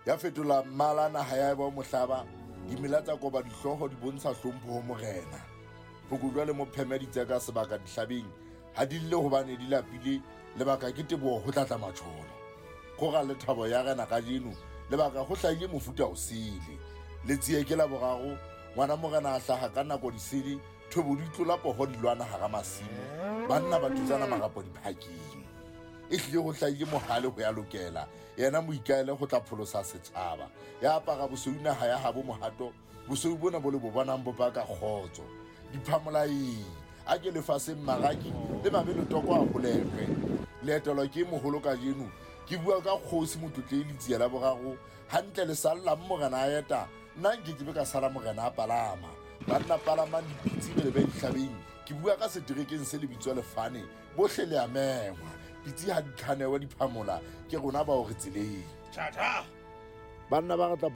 ya fetola mmala naha ya eba mohlaba, dimela tsa koba dihlooho di bontsha hlompho ho morena. Phokojwa le mophemeditse ka sebaka dihlabeng ha di lle hobane di lapile lebaka ke teboho ho tlatla matjholo. Kgora le thabo ya rena ka jeno lebaka ho hlahile mofuta o sele. Le tsiye ke la boraro, ngwana morena a hlaha ka nako disele, thobo di tlola poho di lwana hara masimo, banna ba tutsana marapo diphakeng. E hlile ho hlahile mohale ho ya lokela, yena moikaele ho tla pholosa setjhaba. Ya apara bosweu naha ya habo mohato, bosweu bona bo le bo bonang bopa ka kgotso. Diphamolaeng a ke lefaseng maraki le mabelo toko a holekwe. Leetelo ke moholo ka jeno, ke bua ka kgosi motlotlei le tsia la boraro, hantle le salla morena a eta, nna nke ke be ka sala morena a palama. Banna palamang dipitsi be le be dihlabeng, ke bua ka seterekeng se lebitswa lefane, bohle le a mengwa. Pitsi ha di tlhanewa diphamola, ke rona ba o re tseleng. Tjhatha! Banna ba re tla